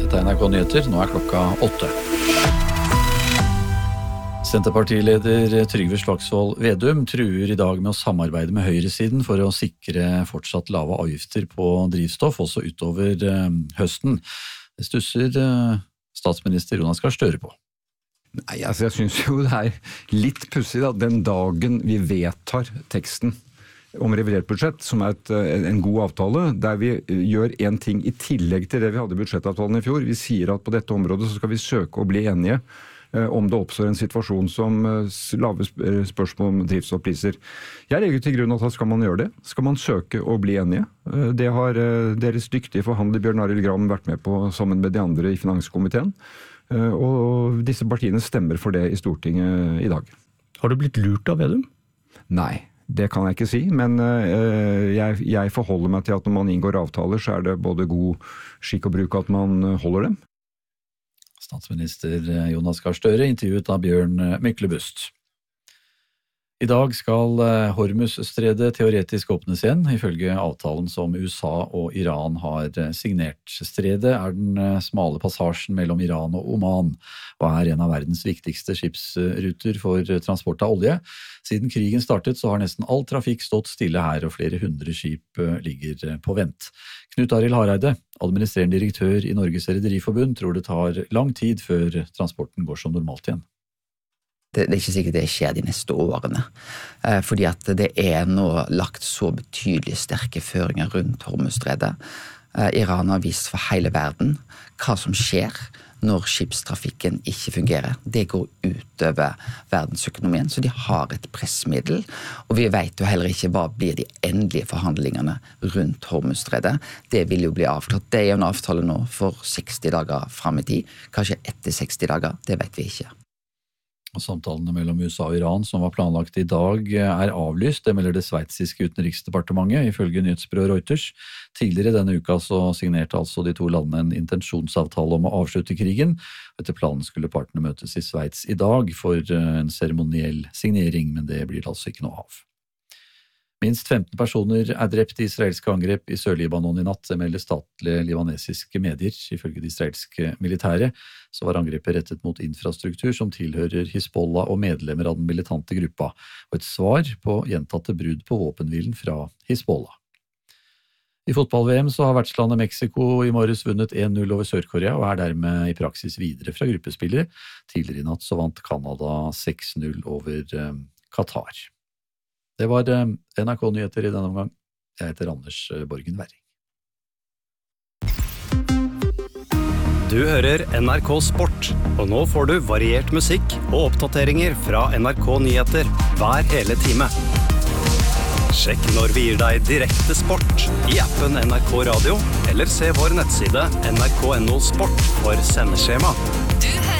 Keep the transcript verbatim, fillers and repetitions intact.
Dette er N R K Nyheter, nå er klokka åtte. Senterpartileder Trygve Slagsvold Vedum truer i dag med å samarbeide med høyresiden for å sikre fortsatt lave avgifter på drivstoff, også utover høsten. Det stusser statsminister Jonas Gahr Støre på. Nei, altså jeg synes jo det er litt pussig da, den dagen vi vedtar teksten om revidert budsjett, som er et, en god avtale, der vi gjør en ting i tillegg til det vi hadde i budsjettavtalen i fjor. Vi sier at på dette området så skal vi søke å bli enige om det oppstår en situasjon som lave spørsmål om drivstoffpriser. Jeg legger til grunn at da skal man gjøre det. Skal man søke å bli enige? Det har deres dyktige forhandler Bjørn Arild Gram vært med på sammen med de andre i finanskomiteen. Og disse partiene stemmer for det i Stortinget i dag. Har du blitt lurt av Vedum? Nei, det kan jeg ikke si, men jeg, jeg forholder meg til at når man inngår avtaler, så er det både god skikk og bruk at man holder dem. Statsminister Jonas Gahr Støre intervjuet av Bjørn Myklebust. I dag skal Hormuzstredet teoretisk åpnes igjen, ifølge avtalen som U S A og Iran har signert. Stredet er den smale passasjen mellom Iran og Oman, og er en av verdens viktigste skipsruter for transport av olje. Siden krigen startet så har nesten all trafikk stått stille her, og flere hundre skip ligger på vent. Knut Arild Hareide, administrerende direktør i Norges Rederiforbund, tror det tar lang tid før transporten går som normalt igjen. Det er ikke sikkert det skjer de neste årene, fordi at det er nå lagt så betydelig sterke føringer rundt Hormuzstredet. Iran har vist for hele verden hva som skjer når skipstrafikken ikke fungerer. Det går utover verdensøkonomien, så de har et pressmiddel, og vi vet jo heller ikke hva blir de endelige forhandlingene rundt Hormuzstredet. Det vil jo bli avklart. Det er jo en avtale nå for seksti dager frem i tid, kanskje etter seksti dager, det vet vi ikke. Og samtalene mellom U S A og Iran som var planlagt i dag er avlyst, det melder det sveitsiske utenriksdepartementet, ifølge nyhetsbyrået Reuters. Tidligere denne uka så signerte altså de to landene en intensjonsavtale om å avslutte krigen. Etter planen skulle partene møtes i Sveits i dag for en seremoniell signering, men det blir det altså ikke noe av. Minst femten personer er drept i israelske angrep i Sør-Libanon i natt, det melder statlige libanesiske medier. Ifølge de israelske militære så var angrepet rettet mot infrastruktur som tilhører Hizbollah og medlemmer av den militante gruppa, og et svar på gjentatte brudd på våpenhvilen fra Hizbollah. I fotball-V M så har vertslandet Mexico i morges vunnet en null over Sør-Korea og er dermed i praksis videre fra gruppespillere. Tidligere i natt så vant Canada seks null over Qatar. Det var N R K Nyheter i denne omgang. Jeg heter Anders Borgen Werring. Du hører N R K Sport, og nå får du variert musikk og oppdateringer fra N R K Nyheter hver hele time. Sjekk når vi gir deg direkte sport i appen N R K Radio, eller se vår nettside N R K punktum N O Sport for sendeskjema.